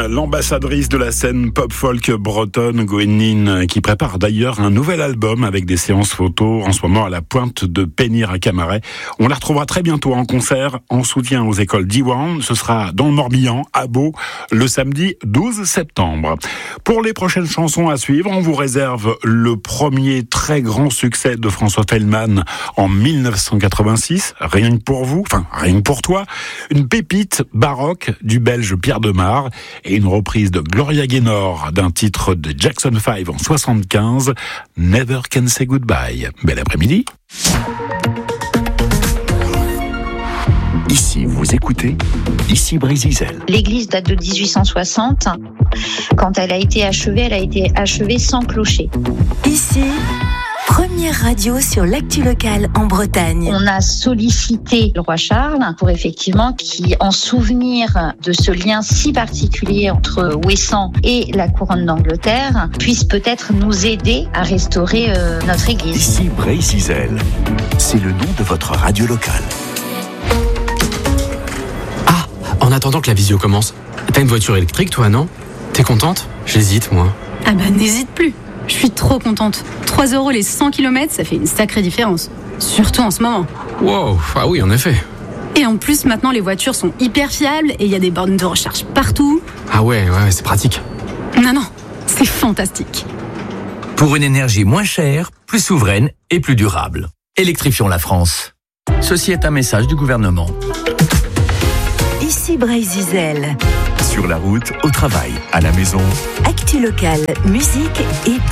l'ambassadrice de la scène pop-folk bretonne, Gwenlyn, qui prépare d'ailleurs un nouvel album avec des séances photos en ce moment à la pointe de Pénir à Camaret. On la retrouvera très bientôt en concert en soutien aux écoles d'Iwan. Ce sera dans le Morbihan, à Beau, le samedi 12 septembre. Pour les prochaines chansons à suivre, on vous réserve le premier très grand succès de François Feldman en 1986, Rien que pour vous, enfin rien que pour toi, une pépite baroque du Belge Pierre Demar et une reprise de Gloria Gaynor d'un titre de Jackson 5 en 75, Never Can Say Goodbye. Bel après-midi. Ici, vous écoutez, ici Brézizel. L'église date de 1860. Quand elle a été achevée sans clocher. Ici, première radio sur l'actu locale en Bretagne. On a sollicité le roi Charles pour effectivement qui, en souvenir de ce lien si particulier entre Ouessant et la couronne d'Angleterre, puisse peut-être nous aider à restaurer notre église. Ici Brézizel, c'est le nom de votre radio locale. En attendant que la visio commence, t'as une voiture électrique toi, non? T'es contente? J'hésite, moi. Ah bah n'hésite plus, je suis trop contente. 3 € les 100 km, ça fait une sacrée différence. Surtout en ce moment. Wow, ah oui, en effet. Et en plus, maintenant, les voitures sont hyper fiables et il y a des bornes de recharge partout. Ah ouais, c'est pratique. Non, c'est fantastique. Pour une énergie moins chère, plus souveraine et plus durable. Électrifions la France. Ceci est un message du gouvernement. Ici Brézizel. Sur la route, au travail, à la maison. Actu locale, musique et